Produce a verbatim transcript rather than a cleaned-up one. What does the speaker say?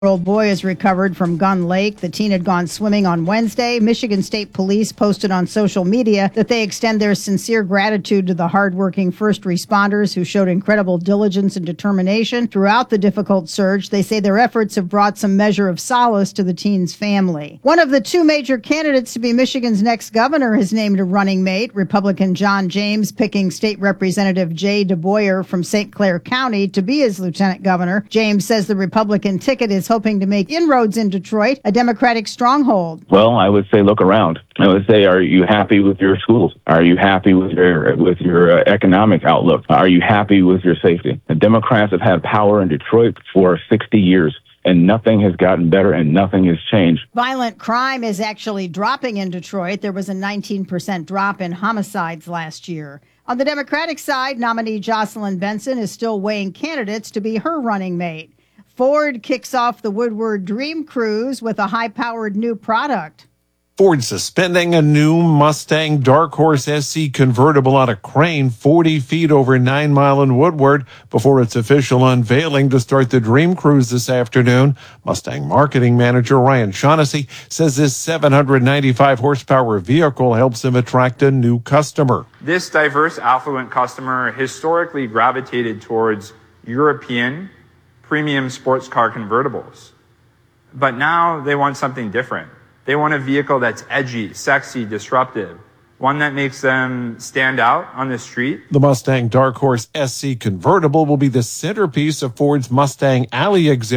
Old boy is recovered from Gun Lake. The teen had gone swimming on Wednesday. Michigan State Police posted on social media that they extend their sincere gratitude to the hardworking first responders who showed incredible diligence and determination throughout the difficult surge. They say their efforts have brought some measure of solace to the teen's family. One of the two major candidates to be Michigan's next governor has named a running mate. Republican John James picking State Representative Jay DeBoyer from Saint Clair County to be his lieutenant governor. James says the Republican ticket is hoping to make inroads in Detroit, a Democratic stronghold. Well, I would say look around. I would say, are you happy with your schools? Are you happy with your with your uh, economic outlook? Are you happy with your safety? The Democrats have had power in Detroit for sixty years. And nothing has gotten better and nothing has changed. Violent crime is actually dropping in Detroit. There was a nineteen percent drop in homicides last year. On the Democratic side, nominee Jocelyn Benson is still weighing candidates to be her running mate. Ford kicks off the Woodward Dream Cruise with a high-powered new product. Ford suspending a new Mustang Dark Horse S C convertible on a crane forty feet over Nine Mile and Woodward before its official unveiling to start the Dream Cruise this afternoon. Mustang marketing manager Ryan Shaughnessy says this seven hundred ninety-five horsepower vehicle helps him attract a new customer. This diverse, affluent customer historically gravitated towards European premium sports car convertibles. But now they want something different. They want a vehicle that's edgy, sexy, disruptive, one that makes them stand out on the street. The Mustang Dark Horse S C convertible will be the centerpiece of Ford's Mustang Alley exhibit.